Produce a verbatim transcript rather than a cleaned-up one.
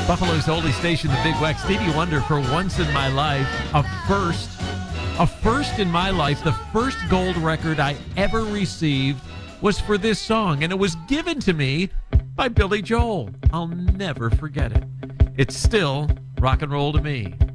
Buffalo's only station, the Big Wax. Stevie Wonder, For Once in My Life, a first. A first in my life. The first gold record I ever received was for this song, and it was given to me by Billy Joel. I'll never forget it. It's still rock and roll to me.